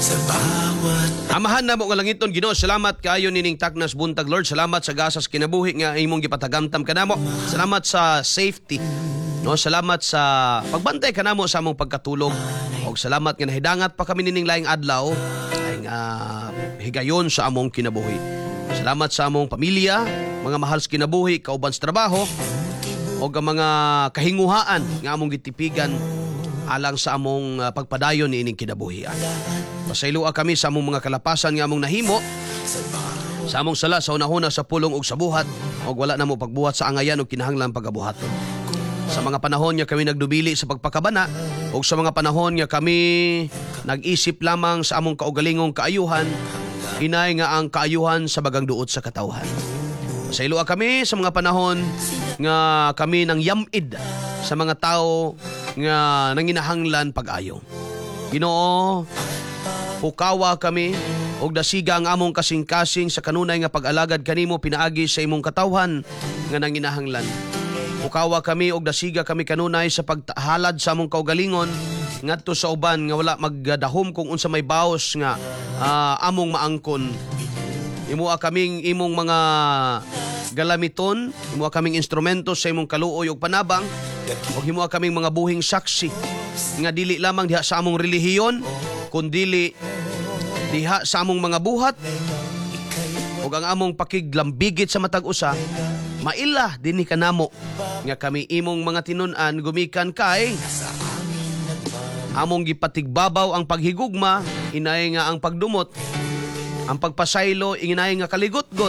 Amahan na mo nga langiton, Ginoo, salamat kaayo nining taknas buntag, Lord. Salamat sa gasas kinabuhi nga imong gipatagamtam kanamo. Salamat sa safety. No, salamat sa pagbantay kanamo sa among pagkatulog. Og salamat nga nahidangat pa kami nining laing adlaw ay nga higayon sa among kinabuhi. Salamat sa among pamilya, mga mahal sa kinabuhi, kauban sa trabaho, o ang mga kahinguhaan nga among gitipigan alang sa among pagpadayon ni ining kinabuhian. Pasayloa kami sa among mga kalapasan nga among nahimo, sa among sala sa unahuna sa pulong ug sa buhat, o wala na mo pagbuhat sa angayan o kinahanglan pagabuhaton. Sa mga panahon nga kami nagdubili sa pagpakabana, o sa mga panahon nga kami nag-isip lamang sa among kaugalingong kaayuhan, inay nga ang kaayuhan sa bagang duot sa katawhan. Pasayloa kami sa mga panahon nga kami nang yamid sa mga tao nga nanginahanglan pag-ayo. Ginoo, pukawa kami og dasiga ang among kasing-kasing sa kanunay nga pag-alagad kanimo pinaagi sa imong katawhan nga nanginahanglan. Pukawa kami og dasiga kami kanunay sa paghalad sa among kaugalingon ngadto sa uban nga wala magdahom kung unsa may baos nga among maangkon. Imuha kaming imong mga galamiton, imuha kaming instrumento sa imong kaluoy ug panabang, ug himuha kaming mga buhing saksi nga dili lamang diha sa among relihiyon kundi diha sa among mga buhat ug ang among pakiglambigit sa matag usa maila dinhi kanamo nga kami imong mga tinun-an gumikan kay among gipatigbabaw ang paghigugma, inay nga ang pagdumot, ang pagpasaylo, inay nga kaligot-got,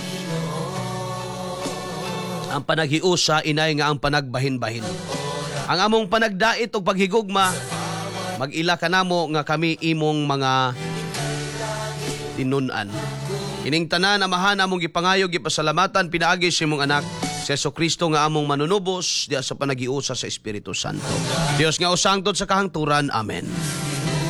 ang panaghiusa, inay nga ang panagbahin-bahin. Ang among panagdait o paghigugma, mag-ila ka namo nga kami imong mga tinun-an. Ining tanan, amahan, among gipangayog, gipasalamatan, pinaagi sa imong anak, si Jesucristo nga among manunubos, diya sa panaghiusa sa Espiritu Santo. Dios nga usangtod sa kahangturan. Amen.